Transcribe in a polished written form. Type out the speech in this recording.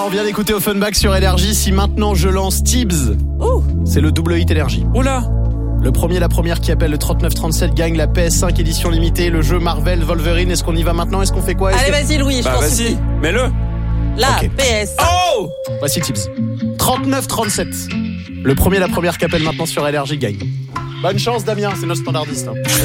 on vient d'écouter Offenbach sur Énergie. Si maintenant je lance Tibbs, c'est le double hit Énergie. Oula. Le premier, la première qui appelle le 3937 gagne la PS5 édition limitée, le jeu Marvel Wolverine. Est-ce qu'on y va maintenant? Est-ce qu'on fait quoi? Allez, vas-y, Louis, je t'en Vas-y, supplie. mets-le. La Ok. PS. Oh. Voici Tibbs. 3937. Le premier, la première qui appelle maintenant sur Énergie gagne. Bonne chance Damien, c'est notre standardiste.